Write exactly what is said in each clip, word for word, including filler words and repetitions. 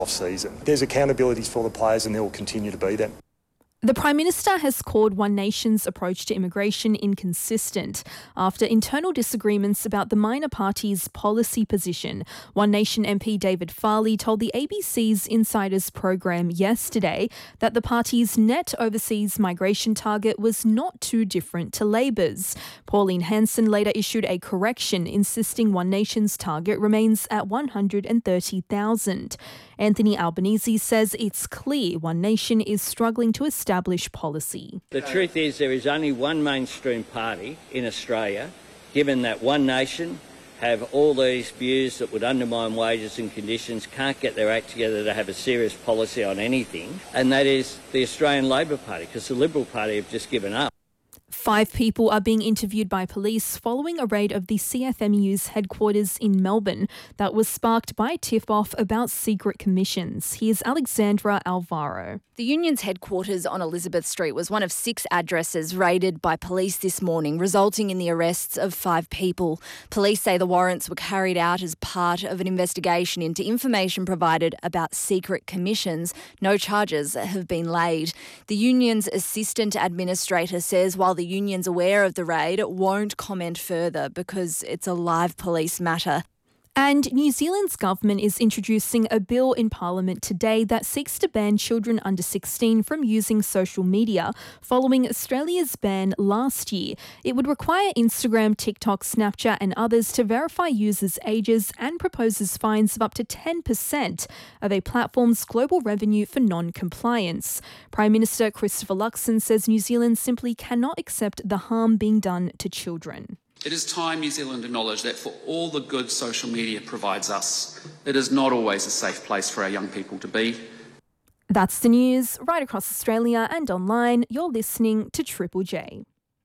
off-season. There's accountabilities for the players and there will continue to be that. The Prime Minister has called One Nation's approach to immigration inconsistent after internal disagreements about the minor party's policy position. One Nation M P David Farley told the A B C's Insiders program yesterday that the party's net overseas migration target was not too different to Labor's. Pauline Hanson later issued a correction insisting One Nation's target remains at one hundred thirty thousand. Anthony Albanese says it's clear One Nation is struggling to establish policy. The truth is there is only one mainstream party in Australia, given that One Nation have all these views that would undermine wages and conditions, can't get their act together to have a serious policy on anything, and that is the Australian Labor Party, because the Liberal Party have just given up. Five people are being interviewed by police following a raid of the C F M U's headquarters in Melbourne that was sparked by a tip-off about secret commissions. Here's Alexandra Alvaro. The union's headquarters on Elizabeth Street was one of six addresses raided by police this morning, resulting in the arrests of five people. Police say the warrants were carried out as part of an investigation into information provided about secret commissions. No charges have been laid. The union's assistant administrator says while the union's aware of the raid, it won't comment further because it's a live police matter. And New Zealand's government is introducing a bill in Parliament today that seeks to ban children under sixteen from using social media following Australia's ban last year. It would require Instagram, TikTok, Snapchat and others to verify users' ages and proposes fines of up to ten percent of a platform's global revenue for non-compliance. Prime Minister Christopher Luxon says New Zealand simply cannot accept the harm being done to children. It is time New Zealand acknowledged that for all the good social media provides us, it is not always a safe place for our young people to be. That's the news right across Australia and online. You're listening to Triple J.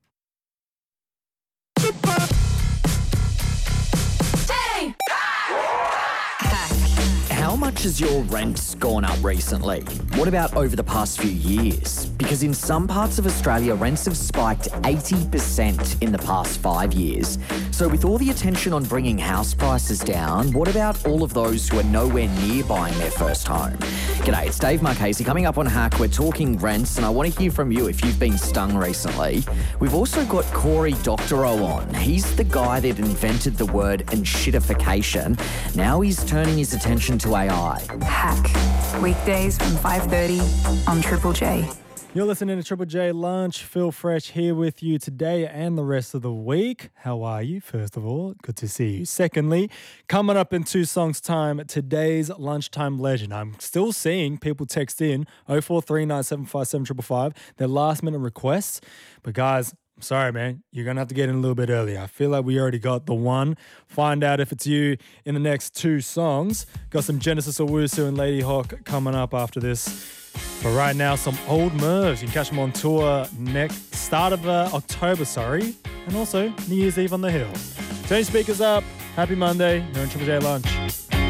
How much has your rent gone up recently? What about over the past few years? Because in some parts of Australia, rents have spiked eighty percent in the past five years. So with all the attention on bringing house prices down, what about all of those who are nowhere near buying their first home? G'day, it's Dave Marchese. Coming up on Hack, we're talking rents, and I want to hear from you if you've been stung recently. We've also got Corey Doctorow on. He's the guy that invented the word enshittification. Now he's turning his attention to A I. Hack. Weekdays from five thirty on Triple J. You're listening to Triple J Lunch. Phil Fresh here with you today and the rest of the week. How are you? First of all, good to see you. Secondly, coming up in two songs' time, today's lunchtime legend. I'm still seeing people text in oh four three nine seven five seven five five five, their last minute requests. But guys, I'm sorry, man. You're going to have to get in a little bit earlier. I feel like we already got the one. Find out if it's you in the next two songs. Got some Genesis Owusu and Lady Hawk coming up after this. But right now, some old Mervs. You can catch them on tour next start of uh, October, sorry. And also New Year's Eve on the Hill. Turn your speakers up. Happy Monday. You're on Triple J Lunch.